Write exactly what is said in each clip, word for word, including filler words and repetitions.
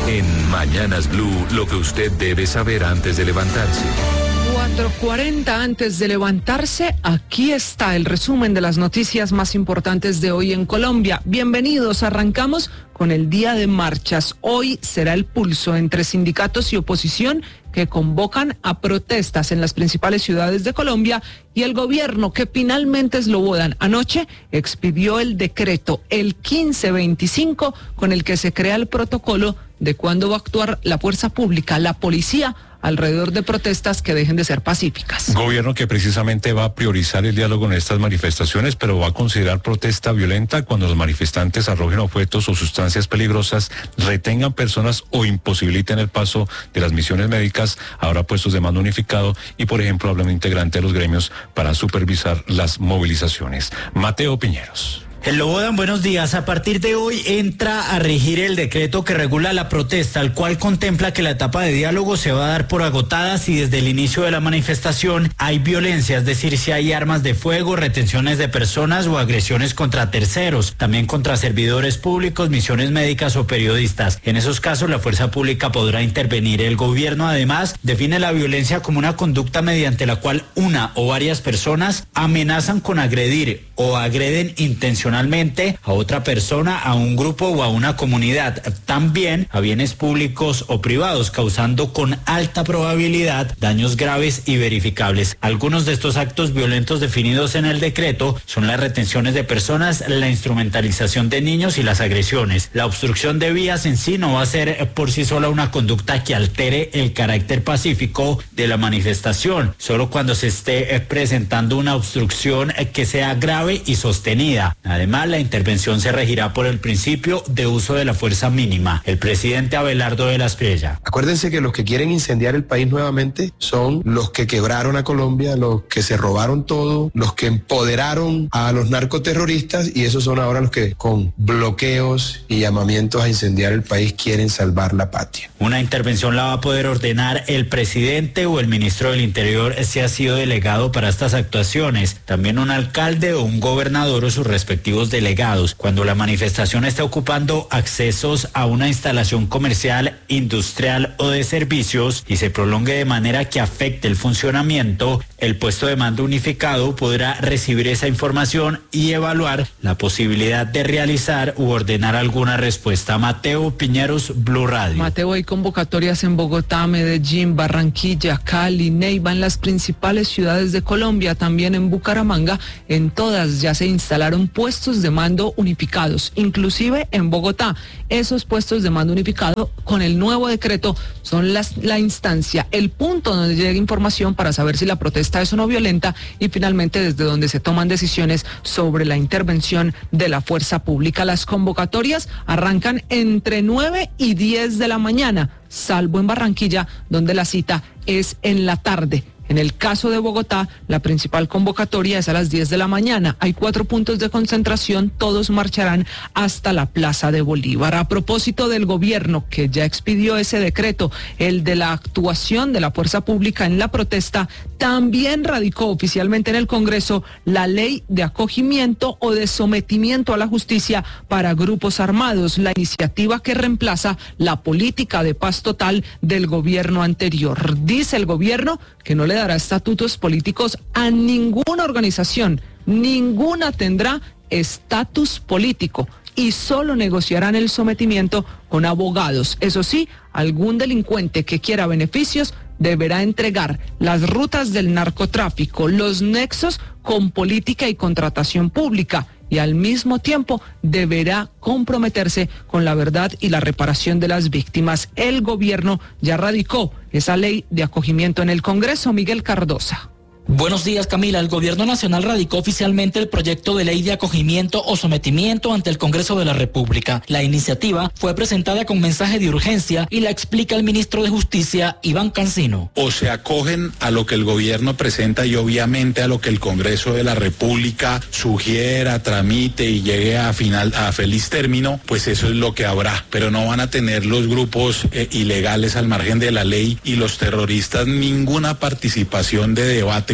En Mañanas Blue, lo que usted debe saber antes de levantarse. cuatro cuarenta antes de levantarse, aquí está el resumen de las noticias más importantes de hoy en Colombia. Bienvenidos, arrancamos con el día de marchas. Hoy será el pulso entre sindicatos y oposición que convocan a protestas en las principales ciudades de Colombia y el gobierno que finalmente eslobodan. Anoche expidió el decreto, el quince veinticinco, con el que se crea el protocolo de cuándo va a actuar la fuerza pública, la policía, alrededor de protestas que dejen de ser pacíficas. Gobierno que precisamente va a priorizar el diálogo en estas manifestaciones, pero va a considerar protesta violenta cuando los manifestantes arrojen objetos o sustancias peligrosas, retengan personas o imposibiliten el paso de las misiones médicas. Habrá puestos de mando unificado y, por ejemplo, habla un integrante de los gremios para supervisar las movilizaciones. Mateo Piñeros. El Lobodan, buenos días. A partir de hoy entra a regir el decreto que regula la protesta, el cual contempla que la etapa de diálogo se va a dar por agotada si desde el inicio de la manifestación hay violencia, es decir, si hay armas de fuego, retenciones de personas o agresiones contra terceros, también contra servidores públicos, misiones médicas o periodistas. En esos casos, la fuerza pública podrá intervenir. El gobierno, además, define la violencia como una conducta mediante la cual una o varias personas amenazan con agredir o agreden intencionalmente a otra persona, a un grupo o a una comunidad, también a bienes públicos o privados, causando con alta probabilidad daños graves y verificables. Algunos de estos actos violentos definidos en el decreto son las retenciones de personas, la instrumentalización de niños y las agresiones. La obstrucción de vías en sí no va a ser por sí sola una conducta que altere el carácter pacífico de la manifestación, solo cuando se esté presentando una obstrucción que sea grave y sostenida. Además, la intervención se regirá por el principio de uso de la fuerza mínima. El presidente Abelardo de la Espriella. Acuérdense que los que quieren incendiar el país nuevamente son los que quebraron a Colombia, los que se robaron todo, los que empoderaron a los narcoterroristas, y esos son ahora los que con bloqueos y llamamientos a incendiar el país quieren salvar la patria. Una intervención la va a poder ordenar el presidente o el ministro del Interior si ha sido delegado para estas actuaciones. También un alcalde o un gobernador o sus respectivos delegados. Cuando la manifestación esté ocupando accesos a una instalación comercial, industrial o de servicios y se prolongue de manera que afecte el funcionamiento, el puesto de mando unificado podrá recibir esa información y evaluar la posibilidad de realizar u ordenar alguna respuesta. Mateo Piñeros, Blue Radio. Mateo, hay convocatorias en Bogotá, Medellín, Barranquilla, Cali, Neiva, en las principales ciudades de Colombia, también en Bucaramanga. En todas ya se instalaron puestos de mando unificados, inclusive en Bogotá. Esos puestos de mando unificado con el nuevo decreto son las, la instancia, el punto donde llega información para saber si la protesta es o no violenta y finalmente desde donde se toman decisiones sobre la intervención de la fuerza pública. Las convocatorias arrancan entre nueve y diez de la mañana, salvo en Barranquilla, donde la cita es en la tarde. En el caso de Bogotá, la principal convocatoria es a las diez de la mañana. Hay cuatro puntos de concentración, todos marcharán hasta la Plaza de Bolívar. A propósito del gobierno que ya expidió ese decreto, el de la actuación de la fuerza pública en la protesta, también radicó oficialmente en el Congreso la ley de acogimiento o de sometimiento a la justicia para grupos armados, la iniciativa que reemplaza la política de paz total del gobierno anterior. Dice el gobierno que no le dará estatutos políticos a ninguna organización, ninguna tendrá estatus político y solo negociarán el sometimiento con abogados. Eso sí, algún delincuente que quiera beneficios deberá entregar las rutas del narcotráfico, los nexos con política y contratación pública, y al mismo tiempo deberá comprometerse con la verdad y la reparación de las víctimas. El gobierno ya radicó esa ley de acogimiento en el Congreso. Miguel Cardosa. Buenos días, Camila. El Gobierno Nacional radicó oficialmente el proyecto de ley de acogimiento o sometimiento ante el Congreso de la República. La iniciativa fue presentada con mensaje de urgencia y la explica el ministro de Justicia, Iván Cancino. O se acogen a lo que el gobierno presenta y obviamente a lo que el Congreso de la República sugiera, tramite y llegue a final, a feliz término, pues eso es lo que habrá. Pero no van a tener los grupos eh, ilegales al margen de la ley y los terroristas ninguna participación de debate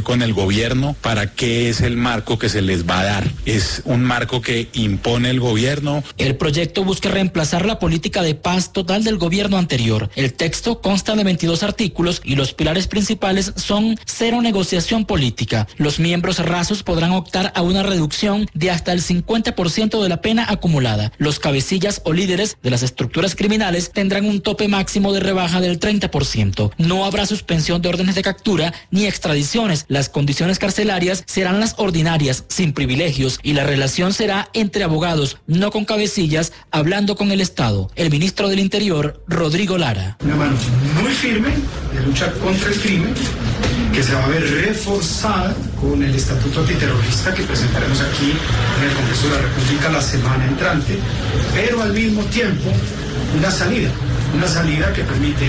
con el gobierno para qué es el marco que se les va a dar. Es un marco que impone el gobierno. El proyecto busca reemplazar la política de paz total del gobierno anterior. El texto consta de veintidós artículos y los pilares principales son cero negociación política. Los miembros rasos podrán optar a una reducción de hasta el cincuenta por ciento de la pena acumulada. Los cabecillas o líderes de las estructuras criminales tendrán un tope máximo de rebaja del treinta por ciento. No habrá suspensión de órdenes de captura ni extradiciones. Las condiciones carcelarias serán las ordinarias, sin privilegios, y la relación será entre abogados, no con cabecillas, hablando con el Estado. El ministro del Interior, Rodrigo Lara. Una mano muy firme de lucha contra el crimen, que se va a ver reforzada con el estatuto antiterrorista que presentaremos aquí en el Congreso de la República la semana entrante, pero al mismo tiempo una salida, una salida que permite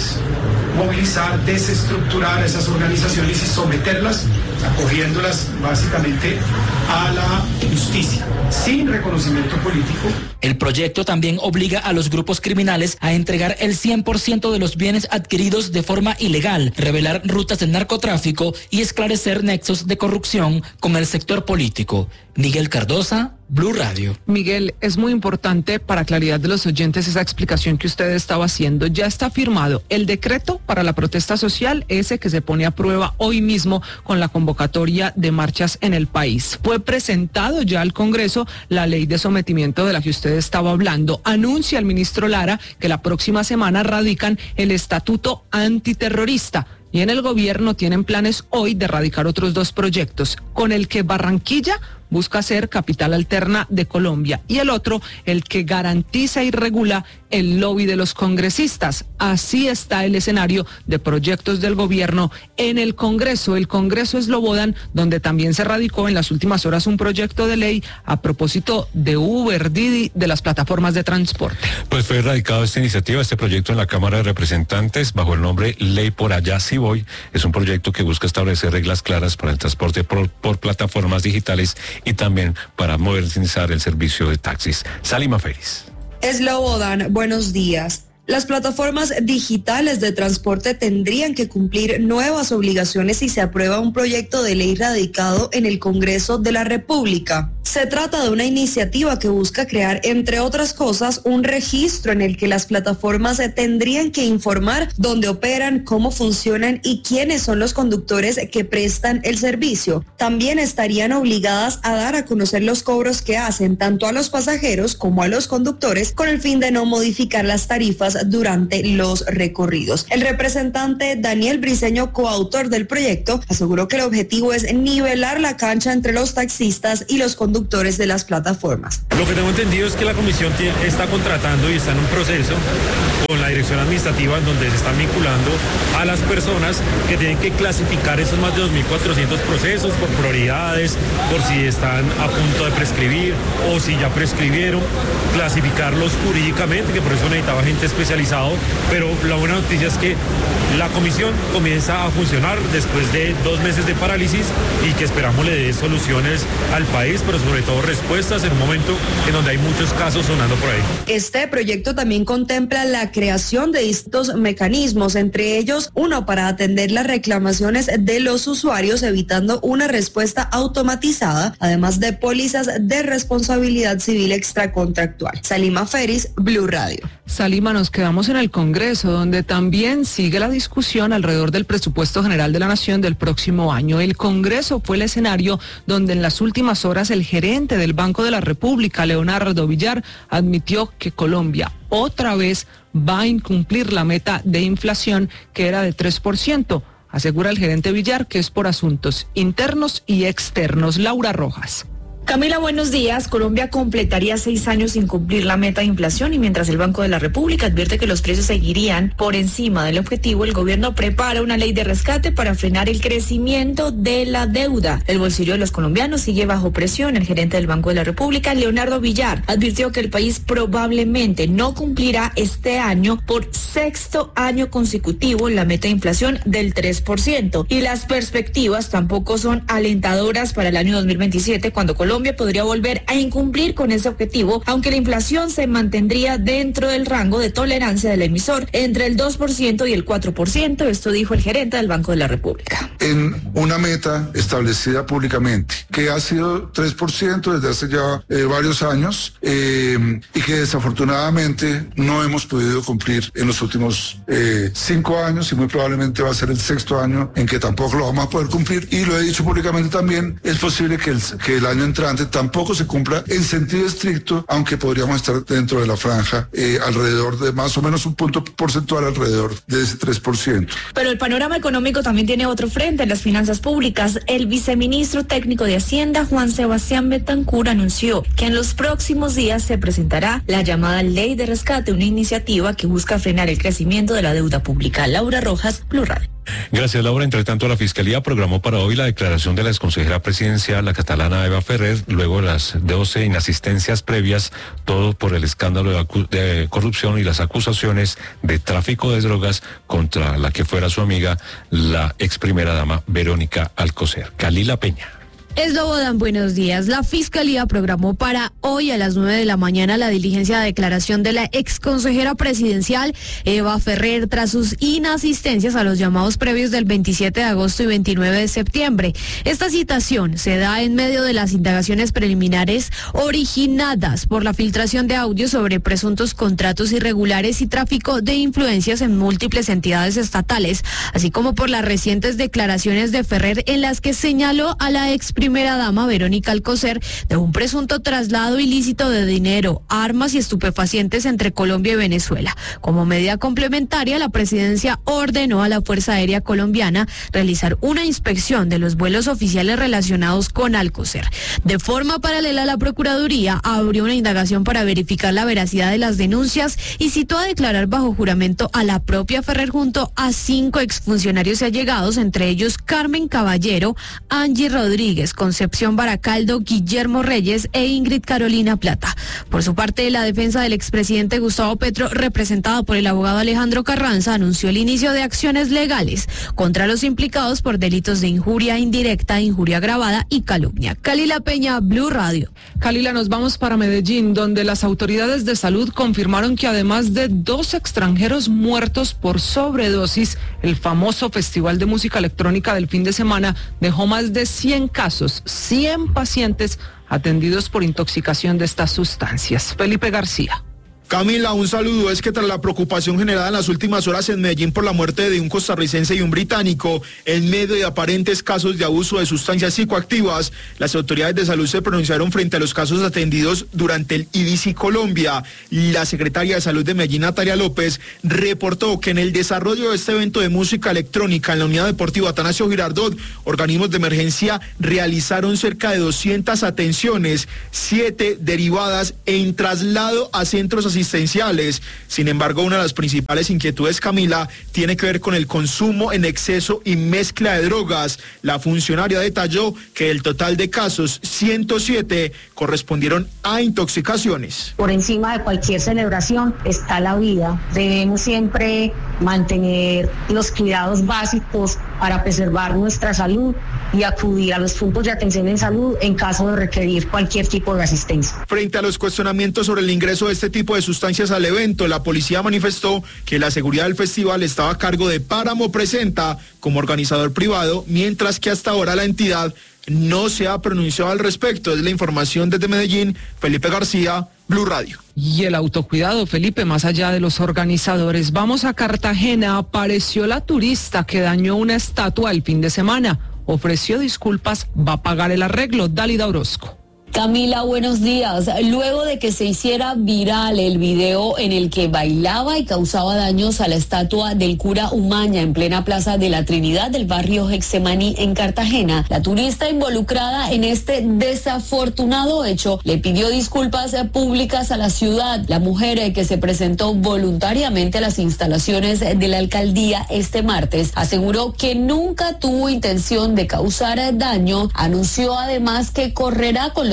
desmovilizar, desestructurar esas organizaciones y someterlas, acogiéndolas básicamente a la justicia, sin reconocimiento político. El proyecto también obliga a los grupos criminales a entregar el cien por ciento de los bienes adquiridos de forma ilegal, revelar rutas del narcotráfico y esclarecer nexos de corrupción con el sector político. Miguel Cardosa, Blue Radio. Miguel, es muy importante para claridad de los oyentes esa explicación que usted estaba haciendo. Ya está firmado el decreto para la protesta social, ese que se pone a prueba hoy mismo con la convocatoria de marchas en el país. Fue presentado ya al Congreso la ley de sometimiento de la que usted estaba hablando. Anuncia el ministro Lara que la próxima semana radican el estatuto antiterrorista. Y en el gobierno tienen planes hoy de radicar otros dos proyectos, con el que Barranquilla busca ser capital alterna de Colombia y el otro, el que garantiza y regula el lobby de los congresistas. Así está el escenario de proyectos del gobierno en el Congreso. El Congreso es Slobodan, donde también se radicó en las últimas horas un proyecto de ley a propósito de Uber, Didi, de las plataformas de transporte. Pues fue radicado esta iniciativa, este proyecto en la Cámara de Representantes bajo el nombre Ley por Allá Sí Voy. Es un proyecto que busca establecer reglas claras para el transporte por, por plataformas digitales y también para modernizar el servicio de taxis. Salima Feris. Slobodan, buenos días. Las plataformas digitales de transporte tendrían que cumplir nuevas obligaciones si se aprueba un proyecto de ley radicado en el Congreso de la República. Se trata de una iniciativa que busca crear, entre otras cosas, un registro en el que las plataformas tendrían que informar dónde operan, cómo funcionan y quiénes son los conductores que prestan el servicio. También estarían obligadas a dar a conocer los cobros que hacen tanto a los pasajeros como a los conductores, con el fin de no modificar las tarifas durante los recorridos. El representante Daniel Briceño, coautor del proyecto, aseguró que el objetivo es nivelar la cancha entre los taxistas y los conductores de las plataformas. Lo que tengo entendido es que la comisión tiene, está contratando y está en un proceso con la dirección administrativa en donde se están vinculando a las personas que tienen que clasificar esos más de dos mil cuatrocientos procesos por prioridades, por si están a punto de prescribir o si ya prescribieron, clasificarlos jurídicamente, que por eso necesitaba gente especializado, pero la buena noticia es que la comisión comienza a funcionar después de dos meses de parálisis y que esperamos le dé soluciones al país, pero sobre todo respuestas en un momento en donde hay muchos casos sonando por ahí. Este proyecto también contempla la creación de distintos mecanismos, entre ellos uno para atender las reclamaciones de los usuarios, evitando una respuesta automatizada, además de pólizas de responsabilidad civil extracontractual. Salima Feris, Blue Radio. Salima, nos quedamos en el Congreso, donde también sigue la discusión alrededor del presupuesto general de la Nación del próximo año. El Congreso fue el escenario donde en las últimas horas el gerente del Banco de la República, Leonardo Villar, admitió que Colombia otra vez va a incumplir la meta de inflación que era de tres por ciento. Asegura el gerente Villar que es por asuntos internos y externos. Laura Rojas. Camila, buenos días. Colombia completaría seis años sin cumplir la meta de inflación y mientras el Banco de la República advierte que los precios seguirían por encima del objetivo, el gobierno prepara una ley de rescate para frenar el crecimiento de la deuda. El bolsillo de los colombianos sigue bajo presión. El gerente del Banco de la República, Leonardo Villar, advirtió que el país probablemente no cumplirá este año por sexto año consecutivo la meta de inflación del tres por ciento y las perspectivas tampoco son alentadoras para el año dos mil veintisiete, cuando Colombia Colombia podría volver a incumplir con ese objetivo, aunque la inflación se mantendría dentro del rango de tolerancia del emisor entre el dos por ciento y el cuatro por ciento. Esto dijo el gerente del Banco de la República. En una meta establecida públicamente, que ha sido tres por ciento desde hace ya eh, varios años eh, y que desafortunadamente no hemos podido cumplir en los últimos eh, cinco años y muy probablemente va a ser el sexto año en que tampoco lo vamos a poder cumplir, y lo he dicho públicamente también, es posible que el, que el año entrante tampoco se cumpla en sentido estricto, aunque podríamos estar dentro de la franja eh, alrededor de más o menos un punto porcentual alrededor de ese tres por ciento. Pero el panorama económico también tiene otro frente en las finanzas públicas. El viceministro técnico de Hacienda, Juan Sebastián Betancur, anunció que en los próximos días se presentará la llamada Ley de Rescate, una iniciativa que busca frenar el crecimiento de la deuda pública. Laura Rojas, Blue Radio. Gracias, Laura. Entre tanto, la Fiscalía programó para hoy la declaración de la exconsejera presidencial, la catalana Eva Ferrer, luego de las doce inasistencias previas, todo por el escándalo de, acu- de corrupción y las acusaciones de tráfico de drogas contra la que fuera su amiga, la ex primera dama Verónica Alcocer. Kalila Peña. Eslobodan, buenos días. La Fiscalía programó para hoy a las nueve de la mañana la diligencia de declaración de la exconsejera presidencial Eva Ferrer tras sus inasistencias a los llamados previos del veintisiete de agosto y veintinueve de septiembre. Esta citación se da en medio de las indagaciones preliminares originadas por la filtración de audios sobre presuntos contratos irregulares y tráfico de influencias en múltiples entidades estatales, así como por las recientes declaraciones de Ferrer en las que señaló a la ex primera dama Verónica Alcocer de un presunto traslado ilícito de dinero, armas y estupefacientes entre Colombia y Venezuela. Como medida complementaria, la presidencia ordenó a la Fuerza Aérea Colombiana realizar una inspección de los vuelos oficiales relacionados con Alcocer. De forma paralela, la Procuraduría abrió una indagación para verificar la veracidad de las denuncias y citó a declarar bajo juramento a la propia Ferrer junto a cinco exfuncionarios allegados, entre ellos Carmen Caballero, Angie Rodríguez, Concepción Baracaldo, Guillermo Reyes e Ingrid Carolina Plata. Por su parte, la defensa del expresidente Gustavo Petro, representada por el abogado Alejandro Carranza, anunció el inicio de acciones legales contra los implicados por delitos de injuria indirecta, injuria agravada y calumnia. Kalila Peña, Blue Radio. Kalila, nos vamos para Medellín, donde las autoridades de salud confirmaron que además de dos extranjeros muertos por sobredosis, el famoso Festival de Música Electrónica del fin de semana dejó más de cien casos, cien pacientes atendidos por intoxicación de estas sustancias. Felipe García. Camila, un saludo. Es que tras la preocupación generada en las últimas horas en Medellín por la muerte de un costarricense y un británico, en medio de aparentes casos de abuso de sustancias psicoactivas, las autoridades de salud se pronunciaron frente a los casos atendidos durante el I D I C I Colombia. La secretaria de Salud de Medellín, Natalia López, reportó que en el desarrollo de este evento de música electrónica en la Unidad Deportiva Atanasio Girardot, organismos de emergencia realizaron cerca de doscientas atenciones, siete derivadas en traslado a centros asistenciales. Sin embargo, una de las principales inquietudes, Camila, tiene que ver con el consumo en exceso y mezcla de drogas. La funcionaria detalló que del total de casos, ciento siete correspondieron a intoxicaciones. Por encima de cualquier celebración está la vida. Debemos siempre mantener los cuidados básicos para preservar nuestra salud y acudir a los puntos de atención en salud en caso de requerir cualquier tipo de asistencia. Frente a los cuestionamientos sobre el ingreso de este tipo de sustancias al evento, la policía manifestó que la seguridad del festival estaba a cargo de Páramo Presenta como organizador privado, mientras que hasta ahora la entidad no se ha pronunciado al respecto. Es la información desde Medellín, Felipe García, Blue Radio. Y el autocuidado, Felipe, más allá de los organizadores. Vamos a Cartagena. Apareció la turista que dañó una estatua el fin de semana. Ofreció disculpas, va a pagar el arreglo. Dálida Orozco. Camila, buenos días. Luego de que se hiciera viral el video en el que bailaba y causaba daños a la estatua del cura Umaña en plena Plaza de la Trinidad del barrio Getsemaní en Cartagena, la turista involucrada en este desafortunado hecho le pidió disculpas públicas a la ciudad. La mujer que se presentó voluntariamente a las instalaciones de la alcaldía este martes aseguró que nunca tuvo intención de causar daño. Anunció además que correrá con los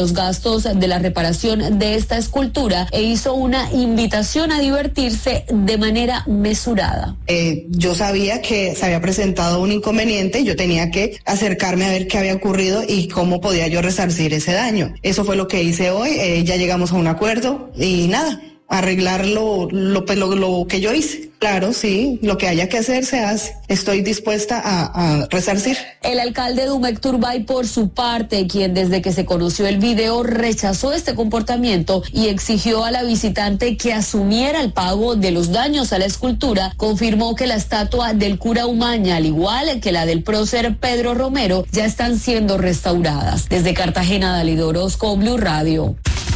los gastos de la reparación de esta escultura e hizo una invitación a divertirse de manera mesurada. Eh, yo sabía que se había presentado un inconveniente, yo tenía que acercarme a ver qué había ocurrido y cómo podía yo resarcir ese daño. Eso fue lo que hice hoy, eh, ya llegamos a un acuerdo y nada, arreglar lo, lo, lo, lo que yo hice. Claro, sí, lo que haya que hacer se hace. Estoy dispuesta a, a resarcir. El alcalde Dumek Turbay, por su parte, quien desde que se conoció el video rechazó este comportamiento y exigió a la visitante que asumiera el pago de los daños a la escultura, confirmó que la estatua del cura Umaña, al igual que la del prócer Pedro Romero, ya están siendo restauradas. Desde Cartagena, Dalida Orozco, Blue Radio.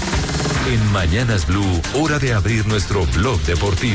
En Mañanas Blue, hora de abrir nuestro blog deportivo.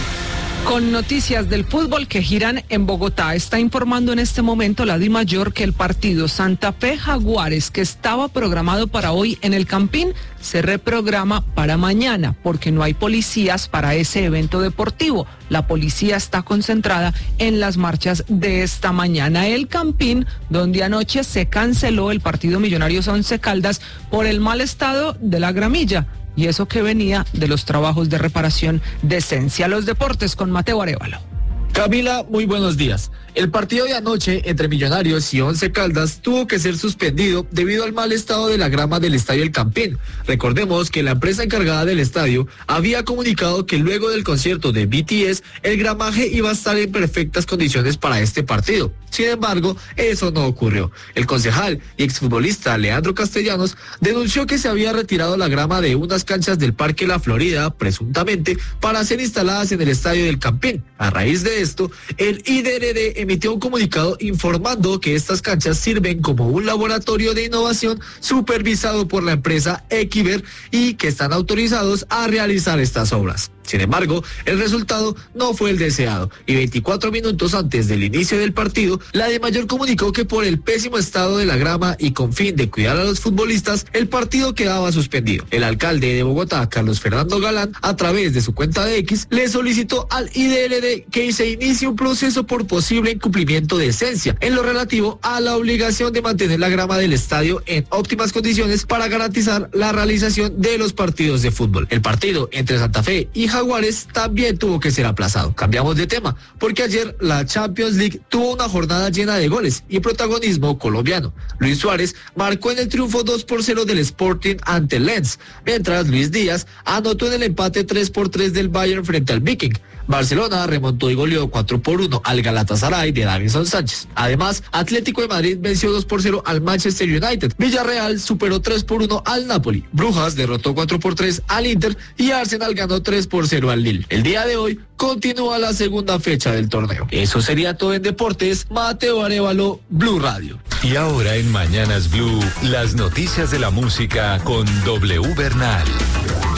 Con noticias del fútbol que giran en Bogotá, está informando en este momento la DIMAYOR que el partido Santa Fe Jaguares, que estaba programado para hoy en el Campín, se reprograma para mañana porque no hay policías para ese evento deportivo. La policía está concentrada en las marchas de esta mañana. El Campín, donde anoche se canceló el partido Millonarios Once Caldas por el mal estado de la gramilla. Y eso que venía de los trabajos de reparación de Esencia. Los deportes con Mateo Arévalo. Camila, muy buenos días. El partido de anoche entre Millonarios y Once Caldas tuvo que ser suspendido debido al mal estado de la grama del Estadio El Campín. Recordemos que la empresa encargada del estadio había comunicado que luego del concierto de B T S, el gramaje iba a estar en perfectas condiciones para este partido. Sin embargo, eso no ocurrió. El concejal y exfutbolista Leandro Castellanos denunció que se había retirado la grama de unas canchas del Parque La Florida, presuntamente, para ser instaladas en el Estadio del Campín. A raíz de esto, el I D R D emitió un comunicado informando que estas canchas sirven como un laboratorio de innovación supervisado por la empresa Equiver y que están autorizados a realizar estas obras. Sin embargo, el resultado no fue el deseado y veinticuatro minutos antes del inicio del partido, la DIMAYOR comunicó que por el pésimo estado de la grama y con fin de cuidar a los futbolistas, el partido quedaba suspendido. El alcalde de Bogotá, Carlos Fernando Galán, a través de su cuenta de X, le solicitó al I D R D que se inicie un proceso por posible incumplimiento de Esencia en lo relativo a la obligación de mantener la grama del estadio en óptimas condiciones para garantizar la realización de los partidos de fútbol. El partido entre Santa Fe y Jaguares también tuvo que ser aplazado. Cambiamos de tema, porque ayer la Champions League tuvo una jornada llena de goles y protagonismo colombiano. Luis Suárez marcó en el triunfo dos por cero del Sporting ante el Lens, mientras Luis Díaz anotó en el empate tres por tres del Bayern frente al Viking. Barcelona remontó y goleó cuatro por uno al Galatasaray de Davinson Sánchez. Además, Atlético de Madrid venció dos por cero al Manchester United. Villarreal superó tres por uno al Napoli. Brujas derrotó cuatro por tres al Inter y Arsenal ganó tres por cero al Lille. El día de hoy continúa la segunda fecha del torneo. Eso sería todo en deportes. Mateo Arévalo, Blue Radio. Y ahora en Mañanas Blue, las noticias de la música con W Bernal.